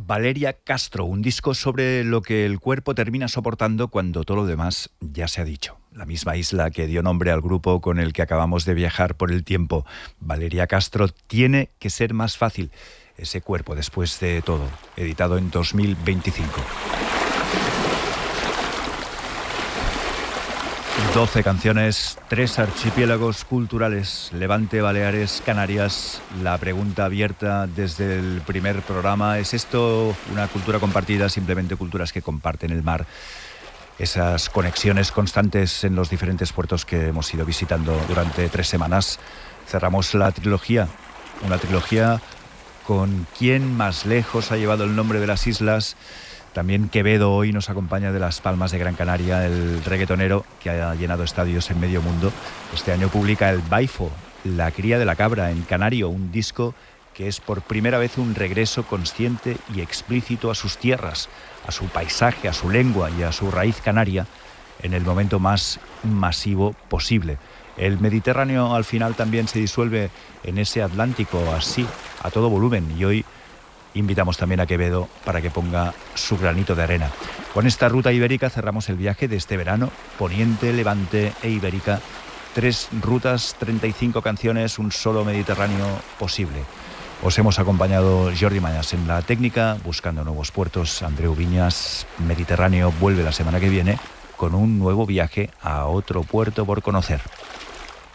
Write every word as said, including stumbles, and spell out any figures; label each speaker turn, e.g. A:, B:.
A: Valeria Castro, un disco sobre lo que el cuerpo termina soportando cuando todo lo demás ya se ha dicho. La misma isla que dio nombre al grupo con el que acabamos de viajar por el tiempo. Valeria Castro, tiene que ser más fácil. Ese cuerpo después de todo, editado en dos mil veinticinco. doce canciones, tres archipiélagos culturales, Levante, Baleares, Canarias. La pregunta abierta desde el primer programa: ¿es esto una cultura compartida? Simplemente culturas que comparten el mar. Esas conexiones constantes en los diferentes puertos que hemos ido visitando durante tres semanas. Cerramos la trilogía, una trilogía con ¿quién más lejos ha llevado el nombre de las islas? También Quevedo hoy nos acompaña de Las Palmas de Gran Canaria, el reggaetonero que ha llenado estadios en medio mundo. Este año publica el Baifo, La cría de la cabra, en canario, un disco que es por primera vez un regreso consciente y explícito a sus tierras, a su paisaje, a su lengua y a su raíz canaria en el momento más masivo posible. El Mediterráneo al final también se disuelve en ese Atlántico, así, a todo volumen, y hoy invitamos también a Quevedo para que ponga su granito de arena. Con esta ruta ibérica cerramos el viaje de este verano, Poniente, Levante e Ibérica. Tres rutas, treinta y cinco canciones, un solo Mediterráneo posible. Os hemos acompañado Jordi Mañas en la técnica, buscando nuevos puertos. Andreu Viñas. Mediterráneo vuelve la semana que viene con un nuevo viaje a otro puerto por conocer.